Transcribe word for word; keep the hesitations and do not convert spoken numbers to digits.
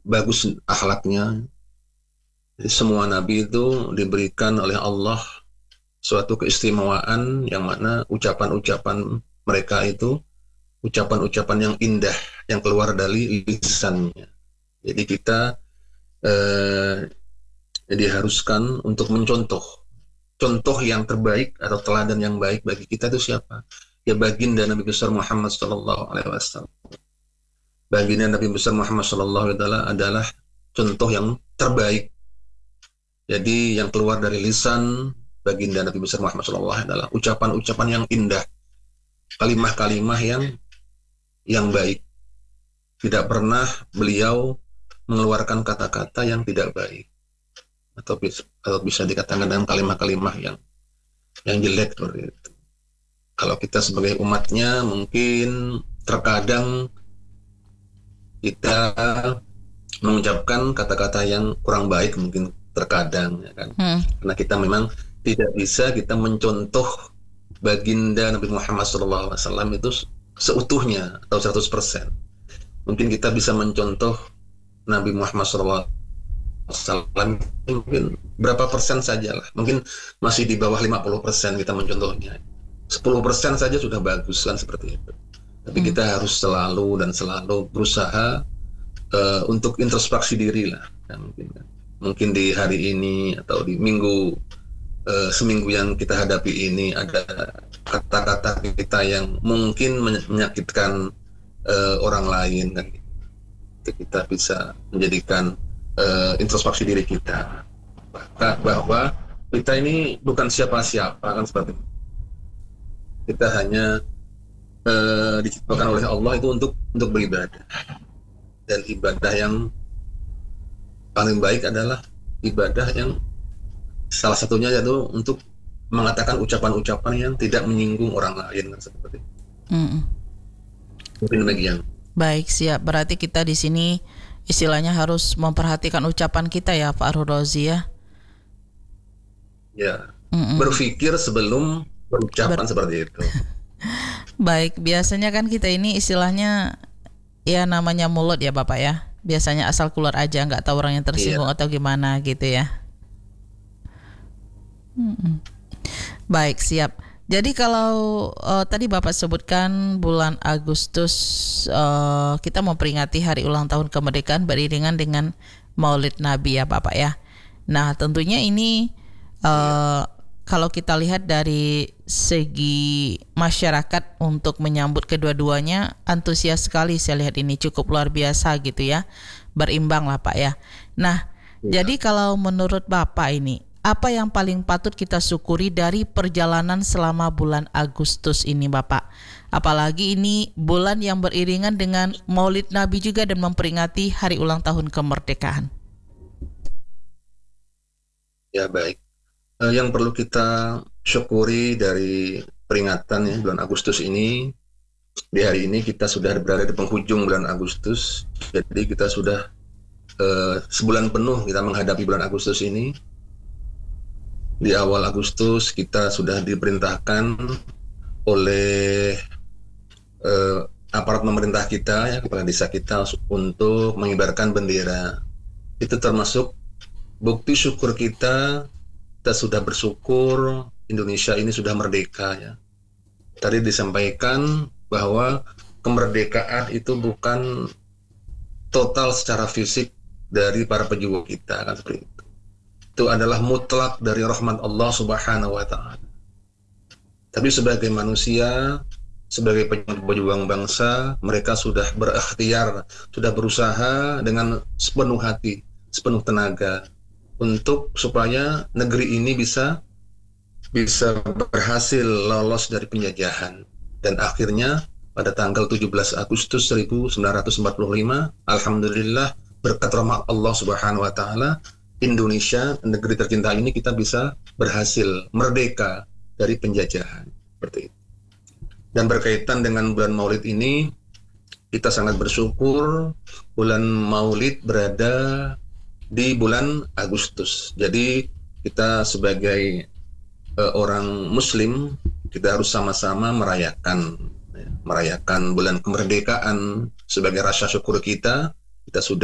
bagus akhlaknya. Jadi semua nabi itu diberikan oleh Allah suatu keistimewaan yang mana ucapan-ucapan mereka itu ucapan-ucapan yang indah yang keluar dari lisannya. Jadi kita eh, diharuskan untuk mencontoh contoh yang terbaik atau teladan yang baik bagi kita itu siapa? Ya baginda Nabi besar Muhammad sallallahu alaihi wasallam. Baginda Nabi besar Muhammad sallallahu alaihi wasallam adalah contoh yang terbaik. Jadi yang keluar dari lisan baginda Nabi besar Muhammad sallallahu alaihi wasallam adalah ucapan-ucapan yang indah, kalimah-kalimah yang yang baik. Tidak pernah beliau mengeluarkan kata-kata yang tidak baik. Atau bisa, atau bisa dikatakan dengan kalimat-kalimat yang yang jelek seperti itu. Kalau kita sebagai umatnya mungkin terkadang kita mengucapkan kata-kata yang kurang baik mungkin terkadang ya kan. Hmm. Karena kita memang tidak bisa kita mencontoh baginda Nabi Muhammad shallallahu alaihi wasallam itu seutuhnya atau seratus persen. Mungkin kita bisa mencontoh Nabi Muhammad shallallahu alaihi wasallam mungkin berapa persen saja lah, mungkin masih di bawah lima puluh persen kita mencontohnya, sepuluh persen saja sudah bagus kan seperti itu. Tapi hmm. kita harus selalu dan selalu berusaha uh, untuk introspeksi diri lah ya, mungkin kan. Mungkin di hari ini atau di minggu uh, seminggu yang kita hadapi ini ada kata-kata kita yang mungkin menyakitkan uh, orang lain kan, kita bisa menjadikan Uh, introspeksi diri kita bahwa kita ini bukan siapa-siapa kan seperti itu. Kita hanya uh, diciptakan oleh Allah itu untuk untuk beribadah, dan ibadah yang paling baik adalah ibadah yang salah satunya yaitu untuk mengatakan ucapan-ucapan yang tidak menyinggung orang lain kan seperti itu. Mm-mm. Mungkin demikian. Baik, siap. Berarti kita di sini istilahnya harus memperhatikan ucapan kita ya Pak Ar-Razi ya. Ya, Mm-mm. berpikir sebelum berucapan Ber- seperti itu. Baik, biasanya kan kita ini istilahnya ya namanya mulut ya Bapak ya. Biasanya asal keluar aja, nggak tahu orang yang tersinggung iya. atau gimana gitu ya. Mm-mm. Baik, siap. Jadi kalau uh, tadi Bapak sebutkan bulan Agustus uh, kita memperingati hari ulang tahun kemerdekaan beriringan dengan Maulid Nabi ya Bapak ya. Nah tentunya ini uh, kalau kita lihat dari segi masyarakat untuk menyambut kedua-duanya antusias sekali, saya lihat ini cukup luar biasa gitu ya, berimbang lah Pak ya. Nah ya. Jadi kalau menurut Bapak ini apa yang paling patut kita syukuri dari perjalanan selama bulan Agustus ini Bapak? Apalagi ini bulan yang beriringan dengan Maulid Nabi juga dan memperingati hari ulang tahun kemerdekaan. Ya baik, uh, yang perlu kita syukuri dari peringatan ya bulan Agustus ini, di hari ini kita sudah berada di penghujung bulan Agustus. Jadi kita sudah uh, sebulan penuh kita menghadapi bulan Agustus ini. Di awal Agustus kita sudah diperintahkan oleh uh, aparat pemerintah kita ya, kepala desa kita untuk mengibarkan bendera. Itu termasuk bukti syukur kita. Kita sudah bersyukur Indonesia ini sudah merdeka ya. Tadi disampaikan bahwa kemerdekaan itu bukan total secara fisik dari para pejuang kita kan seperti itu. Itu adalah mutlak dari rahmat Allah Subhanahu wa taala. Tapi sebagai manusia, sebagai pejuang bangsa, mereka sudah berikhtiar, sudah berusaha dengan sepenuh hati, sepenuh tenaga untuk supaya negeri ini bisa bisa berhasil lolos dari penjajahan. Dan akhirnya pada tanggal tujuh belas Agustus seribu sembilan ratus empat puluh lima, alhamdulillah berkat rahmat Allah Subhanahu wa taala, Indonesia, negeri tercinta ini kita bisa berhasil merdeka dari penjajahan seperti itu. Dan berkaitan dengan bulan Maulid ini, kita sangat bersyukur bulan Maulid berada di bulan Agustus. Jadi kita sebagai uh, orang Muslim, kita harus sama-sama merayakan ya, merayakan bulan kemerdekaan sebagai rasa syukur kita. Kita sudah